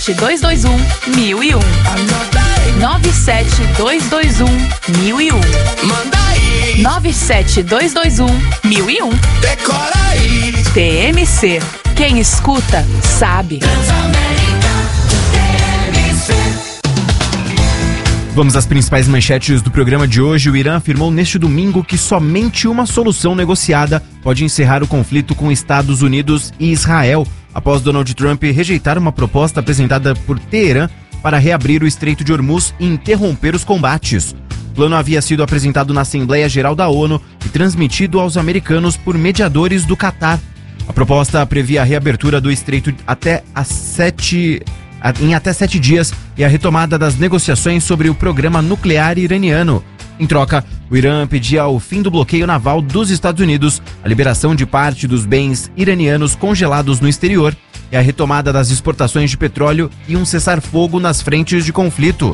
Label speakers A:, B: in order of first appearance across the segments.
A: 221-1001. 97221-1001.
B: Manda aí.
A: 97221-1001.
B: Decora aí.
A: TMC. Quem escuta, sabe.
C: Vamos às principais manchetes do programa de hoje. O Irã afirmou neste domingo que somente uma solução negociada pode encerrar o conflito com Estados Unidos e Israel, após Donald Trump rejeitar uma proposta apresentada por Teherã para reabrir o Estreito de Hormuz e interromper os combates. O plano havia sido apresentado na Assembleia Geral da ONU e transmitido aos americanos por mediadores do Catar. A proposta previa a reabertura do Estreito em até 7 dias e a retomada das negociações sobre o programa nuclear iraniano. Em troca, o Irã pedia o fim do bloqueio naval dos Estados Unidos, a liberação de parte dos bens iranianos congelados no exterior e a retomada das exportações de petróleo e um cessar-fogo nas frentes de conflito.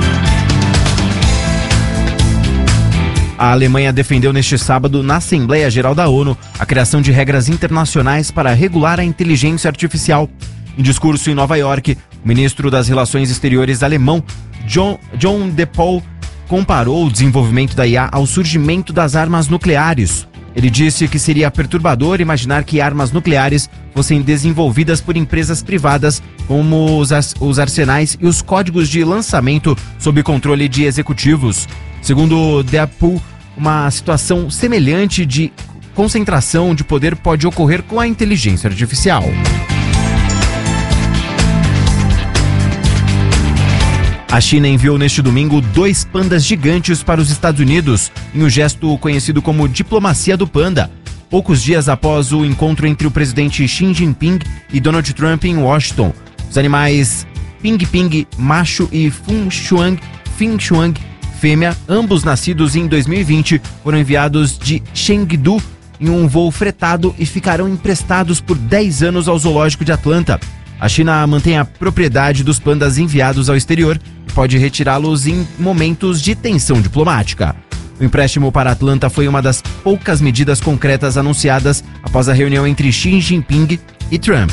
C: A Alemanha defendeu neste sábado, na Assembleia Geral da ONU, a criação de regras internacionais para regular a inteligência artificial. Em discurso em Nova York, o ministro das Relações Exteriores alemão, John de Paul, comparou o desenvolvimento da IA ao surgimento das armas nucleares. Ele disse que seria perturbador imaginar que armas nucleares fossem desenvolvidas por empresas privadas, como os arsenais e os códigos de lançamento sob controle de executivos. Segundo de Paul, uma situação semelhante de concentração de poder pode ocorrer com a inteligência artificial. A China enviou neste domingo 2 pandas gigantes para os Estados Unidos, em um gesto conhecido como Diplomacia do Panda, poucos dias após o encontro entre o presidente Xi Jinping e Donald Trump em Washington. Os animais Ping Ping macho e Fin Shuang fêmea, ambos nascidos em 2020, foram enviados de Chengdu em um voo fretado e ficarão emprestados por 10 anos ao Zoológico de Atlanta. A China mantém a propriedade dos pandas enviados ao exterior e pode retirá-los em momentos de tensão diplomática. O empréstimo para Atlanta foi uma das poucas medidas concretas anunciadas após a reunião entre Xi Jinping e Trump.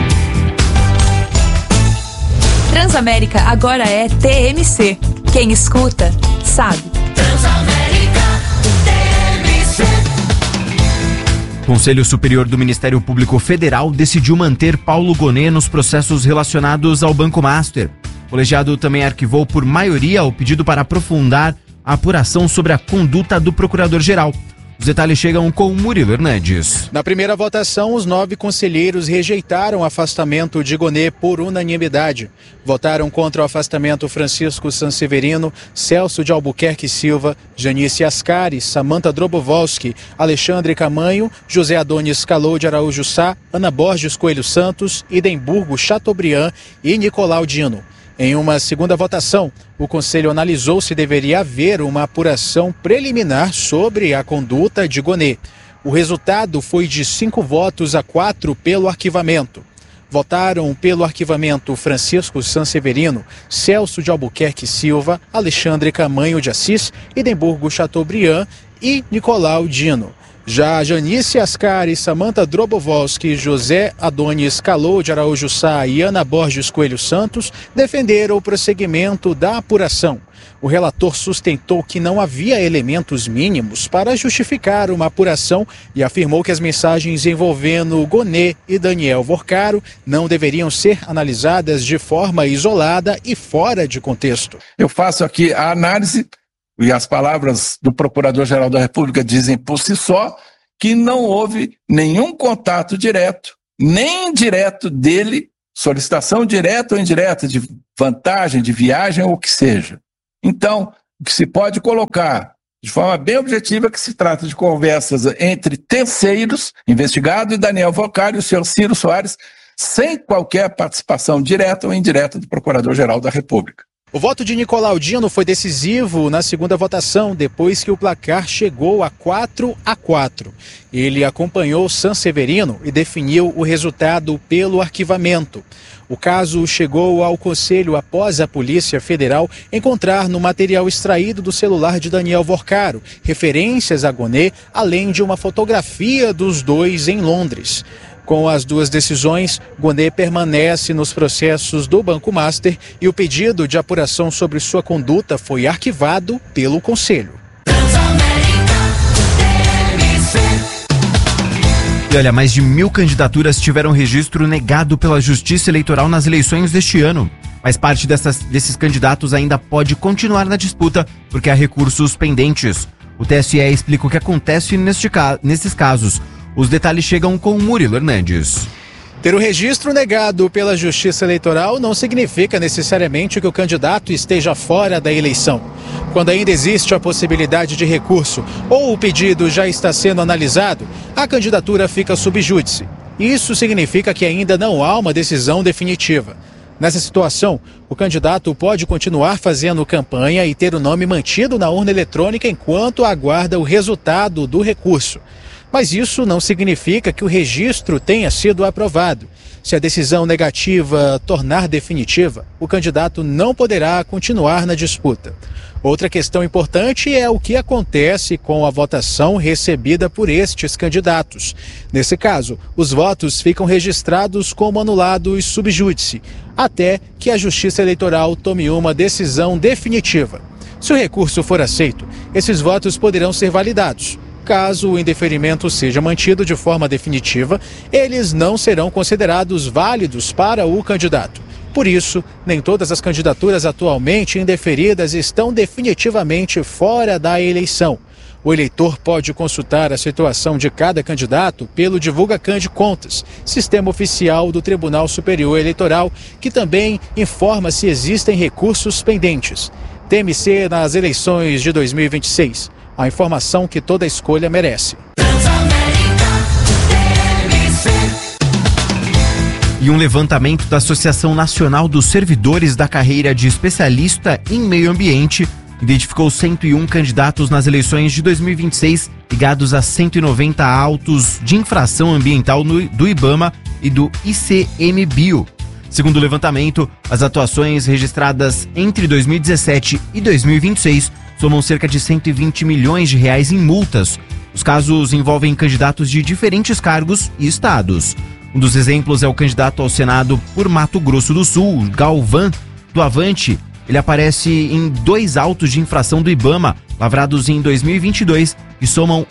A: Transamérica agora é TMC. Quem escuta, sabe.
C: O Conselho Superior do Ministério Público Federal decidiu manter Paulo Gonet nos processos relacionados ao Banco Master. O colegiado também arquivou por maioria o pedido para aprofundar a apuração sobre a conduta do Procurador-Geral. Os detalhes chegam com Murilo Hernandes.
D: Na primeira votação, os 9 conselheiros rejeitaram o afastamento de Gonet por unanimidade. Votaram contra o afastamento Francisco Sanseverino, Celso de Albuquerque Silva, Janice Ascari, Samantha Drobovolski, Alexandre Camanho, José Adonis Calou de Araújo Sá, Ana Borges Coelho Santos, Idemburgo Chateaubriand e Nicolau Dino. Em uma segunda votação, o Conselho analisou se deveria haver uma apuração preliminar sobre a conduta de Gonet. O resultado foi de 5-4 pelo arquivamento. Votaram pelo arquivamento Francisco Sanseverino, Celso de Albuquerque Silva, Alexandre Camanho de Assis, Idemburgo Chateaubriand e Nicolau Dino. Já Janice Ascari, Samantha Drobovolski, José Adonis Calou de Araújo Sá e Ana Borges Coelho Santos defenderam o prosseguimento da apuração. O relator sustentou que não havia elementos mínimos para justificar uma apuração e afirmou que as mensagens envolvendo Gonet e Daniel Vorcaro não deveriam ser analisadas de forma isolada e fora de contexto.
E: Eu faço aqui a análise, e as palavras do Procurador-Geral da República dizem por si só, que não houve nenhum contato direto, nem indireto dele, solicitação direta ou indireta, de vantagem, de viagem ou o que seja. Então, o que se pode colocar de forma bem objetiva é que se trata de conversas entre terceiros, investigado e Daniel Vorcaro e o senhor Ciro Soares, sem qualquer participação direta ou indireta do Procurador-Geral da República.
D: O voto de Nicolau Dino foi decisivo na segunda votação, depois que o placar chegou a 4-4. Ele acompanhou Sanseverino e definiu o resultado pelo arquivamento. O caso chegou ao Conselho após a Polícia Federal encontrar no material extraído do celular de Daniel Vorcaro referências a Gonet, além de uma fotografia dos dois em Londres. Com as duas decisões, Gonê permanece nos processos do Banco Master e o pedido de apuração sobre sua conduta foi arquivado pelo Conselho.
C: E olha, mais de 1.000 candidaturas tiveram registro negado pela Justiça Eleitoral nas eleições deste ano. Mas parte desses candidatos ainda pode continuar na disputa porque há recursos pendentes. O TSE explica o que acontece nesses casos. Os detalhes chegam com Murilo Hernandes.
D: Ter o registro negado pela Justiça Eleitoral não significa necessariamente que o candidato esteja fora da eleição. Quando ainda existe a possibilidade de recurso ou o pedido já está sendo analisado, a candidatura fica sub júdice. Isso significa que ainda não há uma decisão definitiva. Nessa situação, o candidato pode continuar fazendo campanha e ter o nome mantido na urna eletrônica enquanto aguarda o resultado do recurso. Mas isso não significa que o registro tenha sido aprovado. Se a decisão negativa tornar definitiva, o candidato não poderá continuar na disputa. Outra questão importante é o que acontece com a votação recebida por estes candidatos. Nesse caso, os votos ficam registrados como anulados sub júdice, até que a Justiça Eleitoral tome uma decisão definitiva. Se o recurso for aceito, esses votos poderão ser validados. Caso o indeferimento seja mantido de forma definitiva, eles não serão considerados válidos para o candidato. Por isso, nem todas as candidaturas atualmente indeferidas estão definitivamente fora da eleição. O eleitor pode consultar a situação de cada candidato pelo DivulgaCan de Contas, sistema oficial do Tribunal Superior Eleitoral, que também informa se existem recursos pendentes. TMC nas eleições de 2026. A informação que toda escolha merece.
C: E um levantamento da Associação Nacional dos Servidores da Carreira de Especialista em Meio Ambiente identificou 101 candidatos nas eleições de 2026 ligados a 190 autos de infração ambiental do IBAMA e do ICMBio. Segundo o levantamento, as atuações registradas entre 2017 e 2026 somam cerca de 120 milhões de reais em multas. Os casos envolvem candidatos de diferentes cargos e estados. Um dos exemplos é o candidato ao Senado por Mato Grosso do Sul, Galvão do Avante. Ele aparece em 2 autos de infração do IBAMA, lavrados em 2022, que somam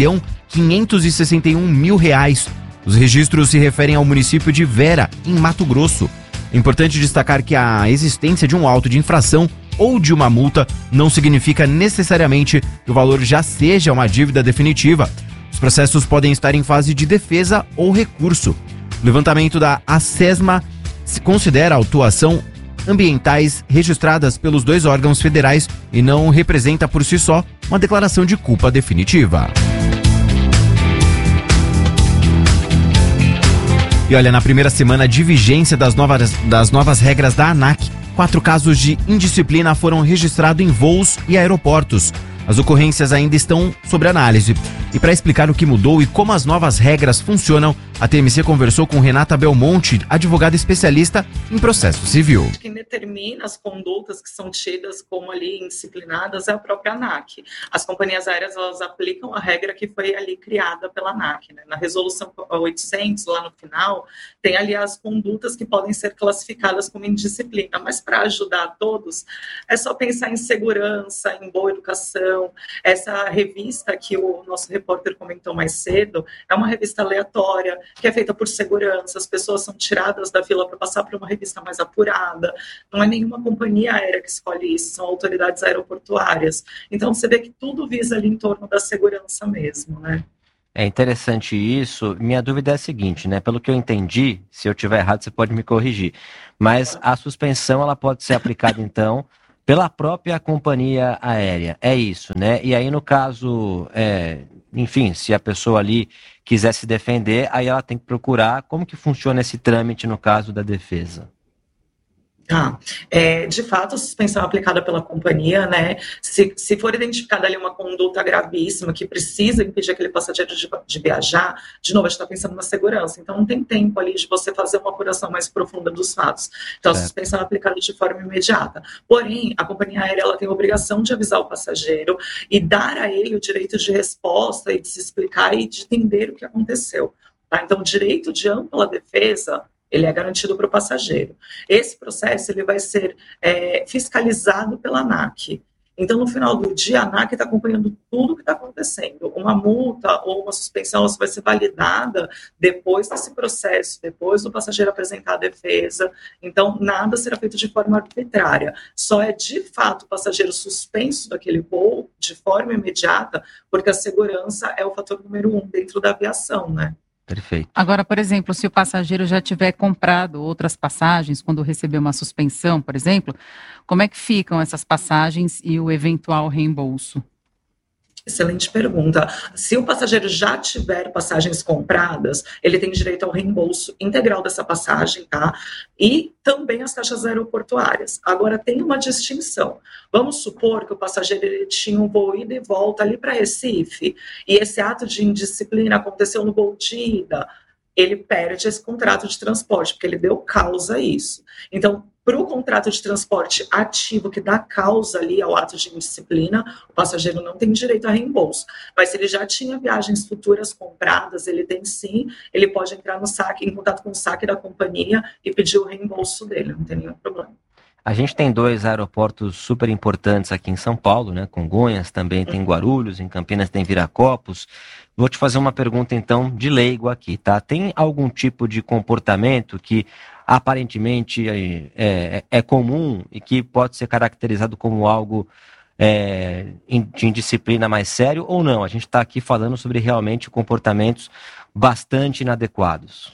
C: R$1.561.000. Os registros se referem ao município de Vera, em Mato Grosso. É importante destacar que a existência de um auto de infração ou de uma multa não significa necessariamente que o valor já seja uma dívida definitiva. Os processos podem estar em fase de defesa ou recurso. O levantamento da ACESMA considera a atuação ambientais registradas pelos 2 órgãos federais e não representa por si só uma declaração de culpa definitiva. E olha, na primeira semana de vigência das novas regras da ANAC, 4 casos de indisciplina foram registrados em voos e aeroportos. As ocorrências ainda estão sob análise. E para explicar o que mudou e como as novas regras funcionam, a TMC conversou com Renata Belmonte, advogada especialista em processo civil.
F: Quem determina as condutas que são tidas como ali indisciplinadas é a própria ANAC. As companhias aéreas, elas aplicam a regra que foi ali criada pela ANAC, né? Na resolução 800, lá no final, tem ali as condutas que podem ser classificadas como indisciplina. Mas para ajudar a todos, é só pensar em segurança, em boa educação. Essa revista que o nosso repórter comentou mais cedo é uma revista aleatória, que é feita por segurança, as pessoas são tiradas da fila para passar para uma revista mais apurada, não é nenhuma companhia aérea que escolhe isso, são autoridades aeroportuárias. Então você vê que tudo visa ali em torno da segurança mesmo, né?
G: É interessante isso. Minha dúvida é a seguinte, né? Pelo que eu entendi, se eu estiver errado você pode me corrigir, mas a suspensão ela pode ser aplicada então pela própria companhia aérea, é isso, né? E aí no caso, enfim, se a pessoa ali quiser se defender, aí ela tem que procurar como que funciona esse trâmite no caso da defesa.
F: De fato, a suspensão é aplicada pela companhia, né? Se for identificada ali uma conduta gravíssima que precisa impedir aquele passageiro de viajar, de novo, a gente está pensando na segurança, então não tem tempo ali de você fazer uma apuração mais profunda dos fatos. Então, a suspensão é aplicada de forma imediata. Porém, a companhia aérea ela tem a obrigação de avisar o passageiro e dar a ele o direito de resposta e de se explicar e de entender o que aconteceu. Tá? Então, o direito de ampla defesa, ele é garantido para o passageiro. Esse processo ele vai ser fiscalizado pela ANAC. Então, no final do dia, a ANAC está acompanhando tudo o que está acontecendo. Uma multa ou uma suspensão vai ser validada depois desse processo, depois do passageiro apresentar a defesa. Então, nada será feito de forma arbitrária. Só é, de fato, o passageiro suspenso daquele voo de forma imediata, porque a segurança é o fator número 1 dentro da aviação, né?
G: Perfeito.
H: Agora, por exemplo, se o passageiro já tiver comprado outras passagens, quando receber uma suspensão, por exemplo, como é que ficam essas passagens e o eventual reembolso?
F: Excelente pergunta. Se o passageiro já tiver passagens compradas, ele tem direito ao reembolso integral dessa passagem, tá? E também as taxas aeroportuárias. Agora, tem uma distinção. Vamos supor que o passageiro ele tinha um voo ida e volta ali para Recife, e esse ato de indisciplina aconteceu no voo de ida, ele perde esse contrato de transporte, porque ele deu causa a isso. Então, para o contrato de transporte ativo que dá causa ali ao ato de indisciplina, o passageiro não tem direito a reembolso. Mas se ele já tinha viagens futuras compradas, ele tem sim, ele pode entrar no saque, em contato com o saque da companhia e pedir o reembolso dele, não tem nenhum problema.
G: A gente tem 2 aeroportos super importantes aqui em São Paulo, né? Congonhas, também tem Guarulhos, em Campinas tem Viracopos. Vou te fazer uma pergunta, então, de leigo aqui, tá? Tem algum tipo de comportamento que aparentemente é comum e que pode ser caracterizado como algo de indisciplina mais sério ou não? A gente está aqui falando sobre realmente comportamentos bastante inadequados.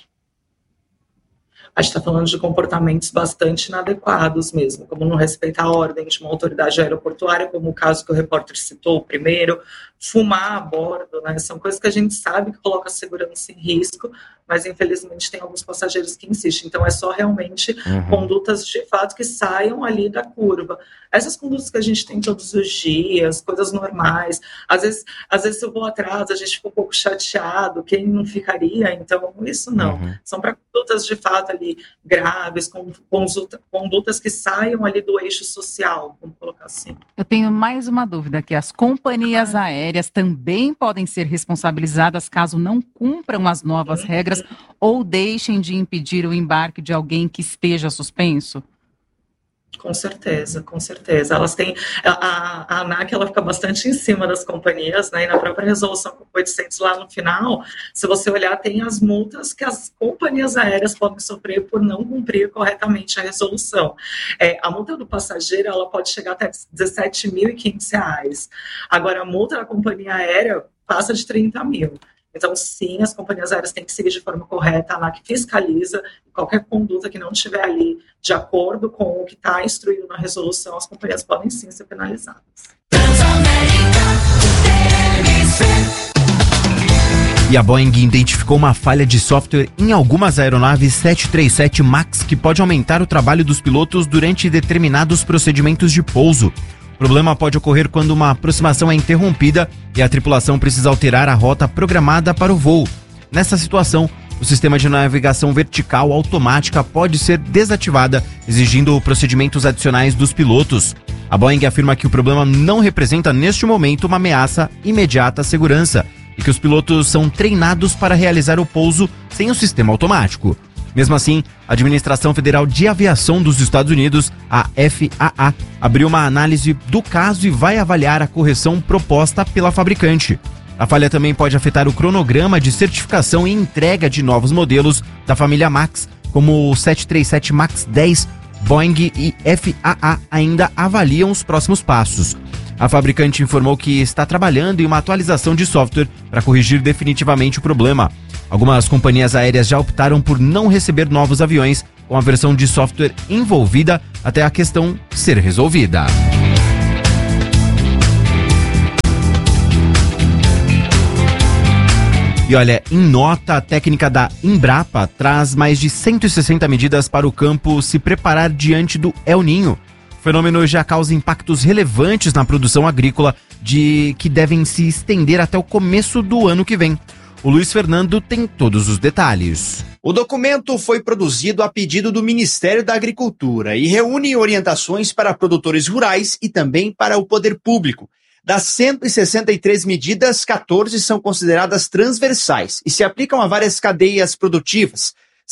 F: A gente está falando de comportamentos bastante inadequados mesmo, como não respeitar a ordem de uma autoridade aeroportuária, como o caso que o repórter citou primeiro, fumar a bordo, né? São coisas que a gente sabe que coloca a segurança em risco, mas infelizmente tem alguns passageiros que insistem. Então é só realmente condutas de fato que saiam ali da curva. Essas condutas que a gente tem todos os dias, coisas normais, às vezes eu vou atrás, a gente fica um pouco chateado, quem não ficaria? Então isso não. São para condutas de fato ali graves, condutas que saiam ali do eixo social, vamos colocar assim.
H: Eu tenho mais uma dúvida, que as companhias aéreas também podem ser responsabilizadas caso não cumpram as novas regras ou deixem de impedir o embarque de alguém que esteja suspenso?
F: Com certeza, com certeza. Elas têm, a ANAC ela fica bastante em cima das companhias, né? E na própria resolução 800 lá no final, se você olhar, tem as multas que as companhias aéreas podem sofrer por não cumprir corretamente a resolução. A multa do passageiro ela pode chegar até R$17.500. Agora, a multa da companhia aérea passa de 30 mil. Então, sim, as companhias aéreas têm que seguir de forma correta, a ANAC fiscaliza, qualquer conduta que não estiver ali de acordo com o que está instruído na resolução, as companhias podem sim ser penalizadas.
C: E a Boeing identificou uma falha de software em algumas aeronaves 737 MAX que pode aumentar o trabalho dos pilotos durante determinados procedimentos de pouso. O problema pode ocorrer quando uma aproximação é interrompida e a tripulação precisa alterar a rota programada para o voo. Nessa situação, o sistema de navegação vertical automática pode ser desativada, exigindo procedimentos adicionais dos pilotos. A Boeing afirma que o problema não representa neste momento uma ameaça imediata à segurança e que os pilotos são treinados para realizar o pouso sem o sistema automático. Mesmo assim, a Administração Federal de Aviação dos Estados Unidos, a FAA, abriu uma análise do caso e vai avaliar a correção proposta pela fabricante. A falha também pode afetar o cronograma de certificação e entrega de novos modelos da família MAX, como o 737 MAX 10. Boeing e FAA ainda avaliam os próximos passos. A fabricante informou que está trabalhando em uma atualização de software para corrigir definitivamente o problema. Algumas companhias aéreas já optaram por não receber novos aviões com a versão de software envolvida até a questão ser resolvida. E olha, em nota, a técnica da Embrapa traz mais de 160 medidas para o campo se preparar diante do El Niño. O fenômeno já causa impactos relevantes na produção agrícola que devem se estender até o começo do ano que vem. O Luiz Fernando tem todos os detalhes.
I: O documento foi produzido a pedido do Ministério da Agricultura e reúne orientações para produtores rurais e também para o poder público. Das 163 medidas, 14 são consideradas transversais e se aplicam a várias cadeias produtivas.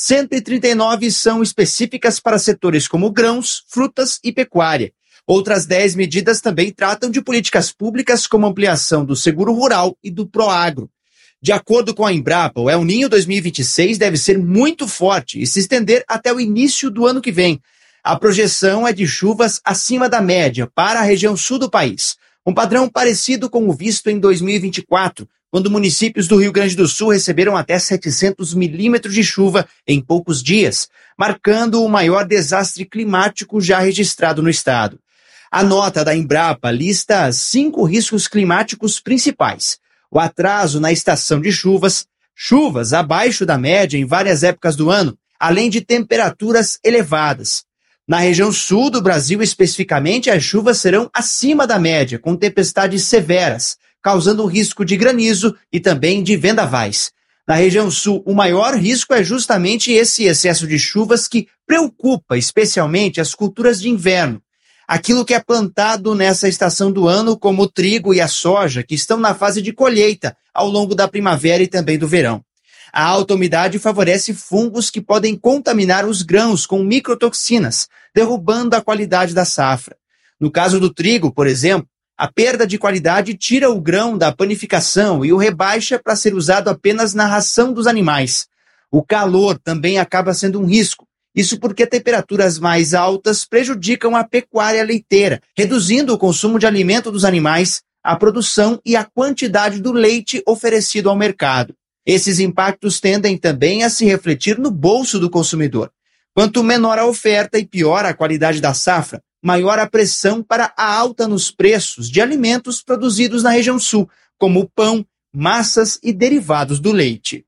I: 139 são específicas para setores como grãos, frutas e pecuária. Outras 10 medidas também tratam de políticas públicas como ampliação do seguro rural e do Proagro. De acordo com a Embrapa, o El Niño 2026 deve ser muito forte e se estender até o início do ano que vem. A projeção é de chuvas acima da média para a região sul do país. Um padrão parecido com o visto em 2024, quando municípios do Rio Grande do Sul receberam até 700 milímetros de chuva em poucos dias, marcando o maior desastre climático já registrado no estado. A nota da Embrapa lista 5 riscos climáticos principais: o atraso na estação de chuvas, chuvas abaixo da média em várias épocas do ano, além de temperaturas elevadas. Na região sul do Brasil, especificamente, as chuvas serão acima da média, com tempestades severas, causando risco de granizo e também de vendavais. Na região sul, o maior risco é justamente esse excesso de chuvas que preocupa especialmente as culturas de inverno. Aquilo que é plantado nessa estação do ano, como o trigo e a soja, que estão na fase de colheita ao longo da primavera e também do verão. A alta umidade favorece fungos que podem contaminar os grãos com microtoxinas, derrubando a qualidade da safra. No caso do trigo, por exemplo, a perda de qualidade tira o grão da panificação e o rebaixa para ser usado apenas na ração dos animais. O calor também acaba sendo um risco. Isso porque temperaturas mais altas prejudicam a pecuária leiteira, reduzindo o consumo de alimento dos animais, a produção e a quantidade do leite oferecido ao mercado. Esses impactos tendem também a se refletir no bolso do consumidor. Quanto menor a oferta e pior a qualidade da safra, maior a pressão para a alta nos preços de alimentos produzidos na região sul, como o pão, massas e derivados do leite.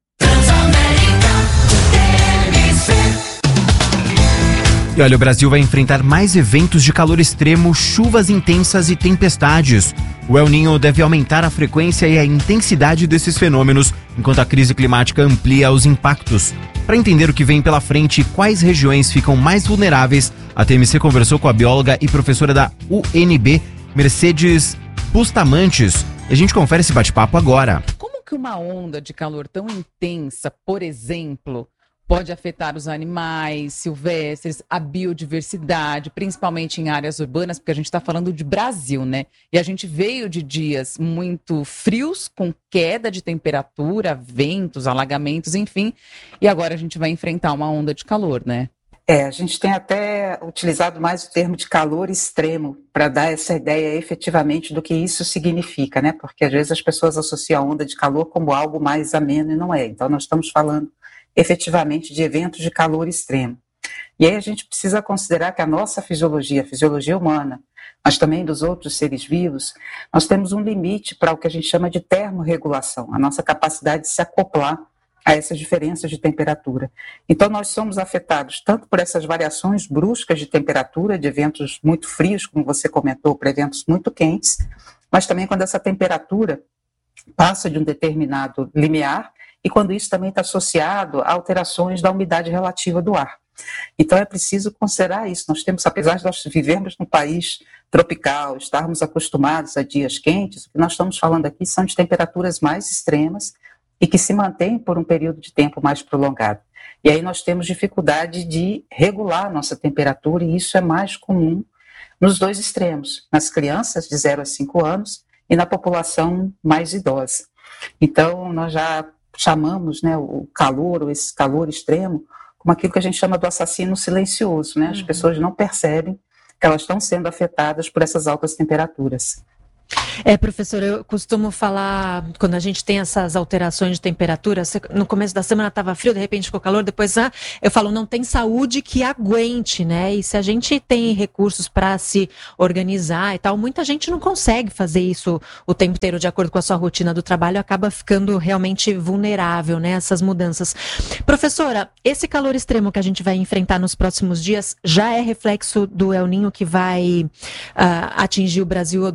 C: E olha, o Brasil vai enfrentar mais eventos de calor extremo, chuvas intensas e tempestades. O El Niño deve aumentar a frequência e a intensidade desses fenômenos, enquanto a crise climática amplia os impactos. Para entender o que vem pela frente e quais regiões ficam mais vulneráveis, a TMC conversou com a bióloga e professora da UNB, Mercedes Bustamantes. E a gente confere esse bate-papo agora.
H: Como que uma onda de calor tão intensa, por exemplo, pode afetar os animais silvestres, a biodiversidade, principalmente em áreas urbanas, porque a gente está falando de Brasil, né? E a gente veio de dias muito frios, com queda de temperatura, ventos, alagamentos, enfim, e agora a gente vai enfrentar uma onda de calor, né?
J: A gente tem até utilizado mais o termo de calor extremo para dar essa ideia efetivamente do que isso significa, né? Porque às vezes as pessoas associam a onda de calor como algo mais ameno e não é. Então nós estamos falando efetivamente de eventos de calor extremo. E aí a gente precisa considerar que a nossa fisiologia, a fisiologia humana, mas também dos outros seres vivos, nós temos um limite para o que a gente chama de termorregulação, a nossa capacidade de se acoplar a essas diferenças de temperatura. Então nós somos afetados tanto por essas variações bruscas de temperatura, de eventos muito frios, como você comentou, para eventos muito quentes, mas também quando essa temperatura passa de um determinado limiar, e quando isso também está associado a alterações da umidade relativa do ar. Então é preciso considerar isso. Nós temos, apesar de nós vivermos num país tropical, estarmos acostumados a dias quentes, o que nós estamos falando aqui são de temperaturas mais extremas e que se mantêm por um período de tempo mais prolongado. E aí nós temos dificuldade de regular a nossa temperatura, e isso é mais comum nos dois extremos, nas crianças de 0 a 5 anos e na população mais idosa. Então nós já chamamos, né, o calor, ou esse calor extremo, como aquilo que a gente chama do assassino silencioso, né? As pessoas não percebem que elas estão sendo afetadas por essas altas temperaturas.
K: Professor, eu costumo falar, quando a gente tem essas alterações de temperatura, no começo da semana estava frio, de repente ficou calor, depois eu falo, não tem saúde que aguente, né? E se a gente tem recursos para se organizar e tal, muita gente não consegue fazer isso o tempo inteiro de acordo com a sua rotina do trabalho, acaba ficando realmente vulnerável, né? Essas mudanças. Professora, esse calor extremo que a gente vai enfrentar nos próximos dias já é reflexo do El Niño que vai atingir o Brasil